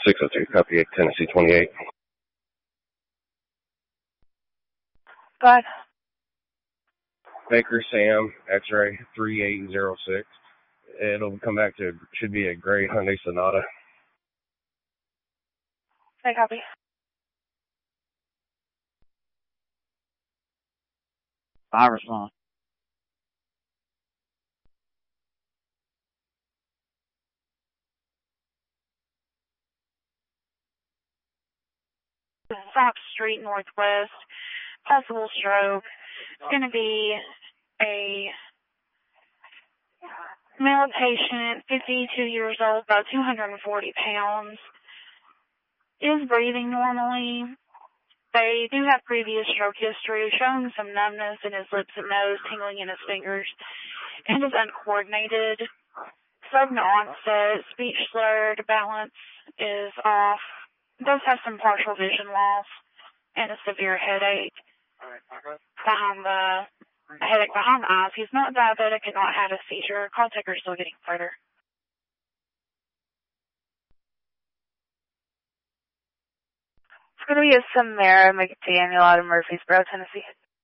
602, copy 8, Tennessee 28. Go ahead. Baker Sam, X-ray 3806. It'll come back to, should be a gray Hyundai Sonata. Okay, copy. I respond. Fox Street Northwest, possible stroke. It's going to be a male patient, 52 years old, about 240 pounds, is breathing normally. They do have previous stroke history, showing some numbness in his lips and nose, tingling in his fingers, and is uncoordinated. Sudden onset, speech slurred, balance is off. Does have some partial vision loss and a severe headache behind the eyes. He's not diabetic and not had a seizure. Call taker still getting further. It's going to be a Samara McDaniel out of Murfreesboro, Tennessee.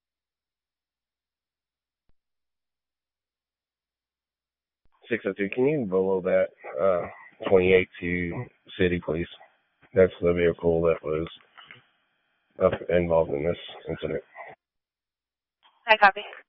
.602, can you below that 28 to city, please? That's the vehicle that was involved in this incident. I copy.